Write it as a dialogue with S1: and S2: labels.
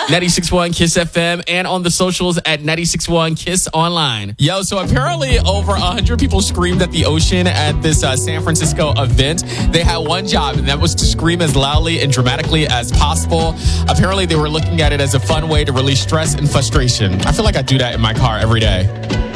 S1: 96.1 Kiss FM and on the socials at 96.1 Kiss Online. Yo, so apparently over 100 people screamed at the ocean at this San Francisco event. They had one job, and that was to scream as loudly and dramatically as possible. Apparently, they were looking at it as a fun way to release stress and frustration. I feel like I do that in my car every day.